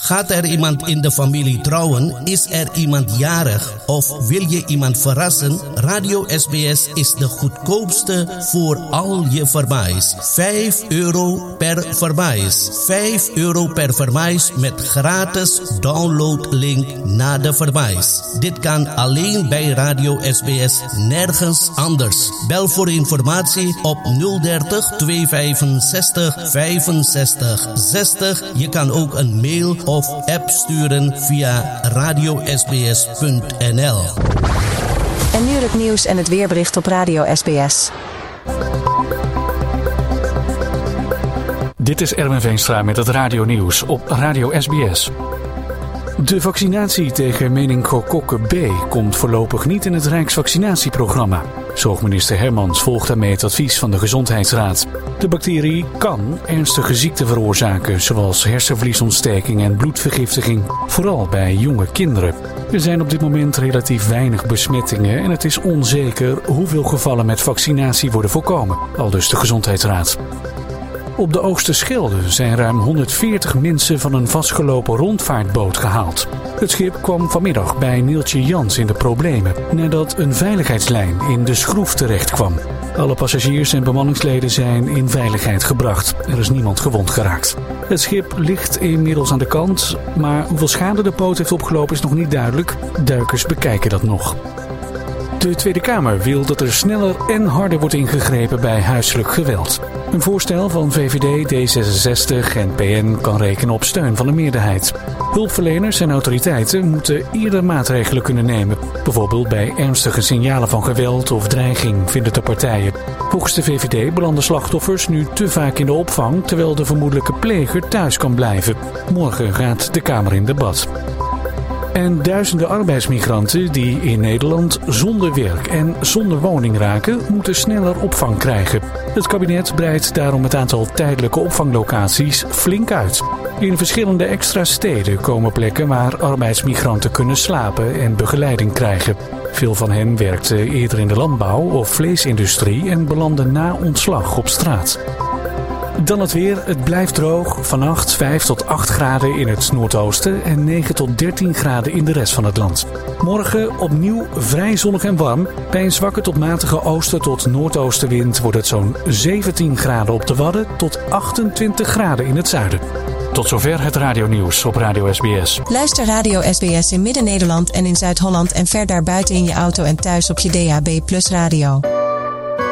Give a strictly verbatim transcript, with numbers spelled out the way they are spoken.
Gaat er iemand in de familie trouwen? Is er iemand jarig? Of wil je iemand verrassen? Radio S B S is de goedkoopste voor al je verwijs. vijf euro per verwijs. vijf euro per verwijs met gratis downloadlink naar de verwijs. Dit kan alleen bij Radio S B S, nergens anders. Bel voor informatie op nul dertig tweehonderdvijfenzestig vijfenzestig zestig. Je kan ook een mail of app sturen via radio s b s punt n l. En nu het nieuws en het weerbericht op Radio S B S. Dit is Erwin Veenstra met het Radio Nieuws op Radio S B S. De vaccinatie tegen meningokokken B komt voorlopig niet in het Rijksvaccinatieprogramma. Zorgminister Hermans volgt daarmee het advies van de Gezondheidsraad. De bacterie kan ernstige ziekten veroorzaken, zoals hersenvliesontsteking en bloedvergiftiging, vooral bij jonge kinderen. Er zijn op dit moment relatief weinig besmettingen en het is onzeker hoeveel gevallen met vaccinatie worden voorkomen, aldus de Gezondheidsraad. Op de Oosterschelde zijn ruim honderdveertig mensen van een vastgelopen rondvaartboot gehaald. Het schip kwam vanmiddag bij Neeltje Jans in de problemen nadat een veiligheidslijn in de schroef terecht kwam. Alle passagiers en bemanningsleden zijn in veiligheid gebracht. Er is niemand gewond geraakt. Het schip ligt inmiddels aan de kant, maar hoeveel schade de boot heeft opgelopen is nog niet duidelijk. Duikers bekijken dat nog. De Tweede Kamer wil dat er sneller en harder wordt ingegrepen bij huiselijk geweld. Een voorstel van V V D, D zesenzestig en P N kan rekenen op steun van de meerderheid. Hulpverleners en autoriteiten moeten eerder maatregelen kunnen nemen. Bijvoorbeeld bij ernstige signalen van geweld of dreiging, vinden de partijen. Volgens de V V D belanden slachtoffers nu te vaak in de opvang, terwijl de vermoedelijke pleger thuis kan blijven. Morgen gaat de Kamer in debat. En duizenden arbeidsmigranten die in Nederland zonder werk en zonder woning raken, moeten sneller opvang krijgen. Het kabinet breidt daarom het aantal tijdelijke opvanglocaties flink uit. In verschillende extra steden komen plekken waar arbeidsmigranten kunnen slapen en begeleiding krijgen. Veel van hen werkten eerder in de landbouw of vleesindustrie en belanden na ontslag op straat. Dan het weer. Het blijft droog. Vannacht vijf tot acht graden in het noordoosten en negen tot dertien graden in de rest van het land. Morgen opnieuw vrij zonnig en warm. Bij een zwakke tot matige oosten tot noordoostenwind wordt het zo'n zeventien graden op de Wadden tot achtentwintig graden in het zuiden. Tot zover het radionieuws op Radio S B S. Luister Radio S B S in Midden-Nederland en in Zuid-Holland en ver daarbuiten in je auto en thuis op je D A B plus radio.